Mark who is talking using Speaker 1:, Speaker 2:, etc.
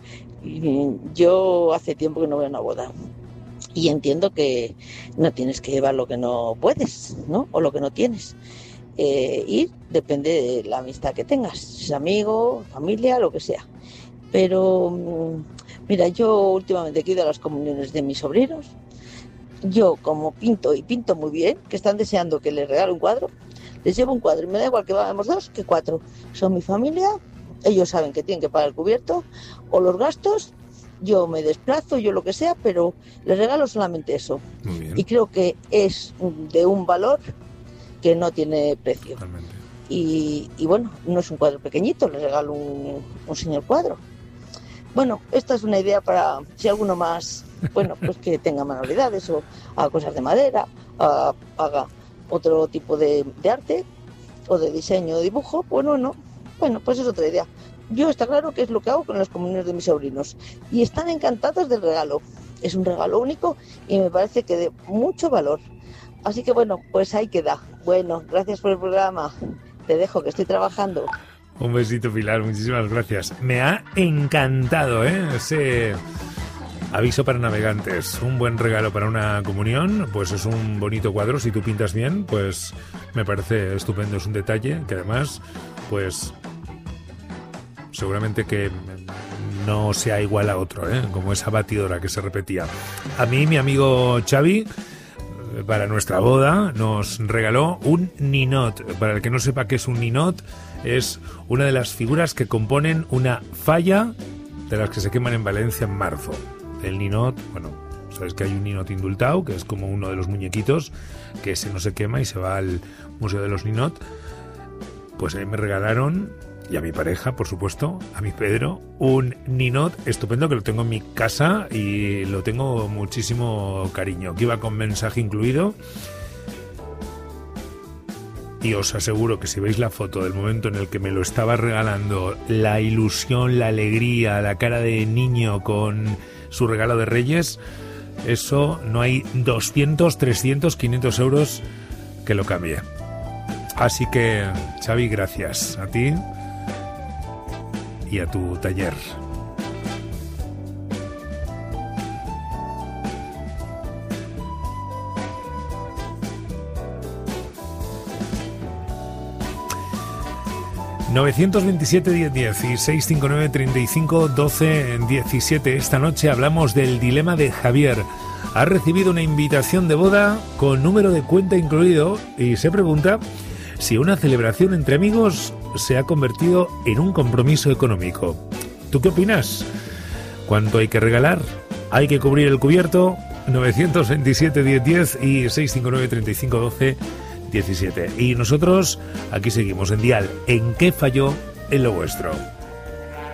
Speaker 1: Yo hace tiempo que no voy a una boda y entiendo que no tienes que llevar lo que no puedes, ¿no? O lo que no tienes. Ir depende de la amistad que tengas, si es amigo, familia, lo que sea. Pero mira, yo últimamente he ido a las comuniones de mis sobrinos. Yo, como pinto y pinto muy bien, que están deseando que les regale un cuadro, les llevo un cuadro y me da igual que vayamos 2 que 4. Son mi familia, ellos saben que tienen que pagar el cubierto o los gastos, yo me desplazo, yo lo que sea, pero les regalo solamente eso. Y creo que es de un valor que no tiene precio.
Speaker 2: Totalmente.
Speaker 1: Y bueno, no es un cuadro pequeñito, les regalo un señor cuadro. Bueno, esta es una idea para si alguno más, bueno, pues que tenga manualidades o haga cosas de madera, haga otro tipo de arte o de diseño o dibujo. Bueno, pues es otra idea. Yo está claro que es lo que hago con las comuniones de mis sobrinos y están encantados del regalo. Es un regalo único y me parece que de mucho valor. Así que bueno, pues ahí queda. Bueno, gracias por el programa. Te dejo que estoy trabajando.
Speaker 2: Un besito, Pilar, muchísimas gracias. Me ha encantado, ese aviso para navegantes. Un buen regalo para una comunión, pues es un bonito cuadro. Si tú pintas bien, pues me parece estupendo. Es un detalle que además, pues seguramente que no sea igual a otro, como esa batidora que se repetía. A mí, mi amigo Xavi, para nuestra boda, nos regaló un ninot. Para el que no sepa qué es un ninot, es una de las figuras que componen una falla de las que se queman en Valencia en marzo. El ninot, bueno, sabes que hay un ninot indultado, que es como uno de los muñequitos, que ese no se quema y se va al Museo de los Ninot. Pues a mí me regalaron, y a mi pareja, por supuesto, a mi Pedro, un ninot estupendo que lo tengo en mi casa y lo tengo muchísimo cariño, que iba con mensaje incluido. Y os aseguro que si veis la foto del momento en el que me lo estaba regalando, la ilusión, la alegría, la cara de niño con su regalo de Reyes, eso no hay 200, 300, 500 euros que lo cambie. Así que, Xavi, gracias a ti y a tu taller. ...927-1010 y 659-35-12-17... Esta noche hablamos del dilema de Javier. Ha recibido una invitación de boda con número de cuenta incluido y se pregunta si una celebración entre amigos se ha convertido en un compromiso económico. ¿Tú qué opinas? ¿Cuánto hay que regalar? ¿Hay que cubrir el cubierto? 927-1010 y 659-35-12-17... Y nosotros aquí seguimos en Dial. ¿En qué falló en lo vuestro?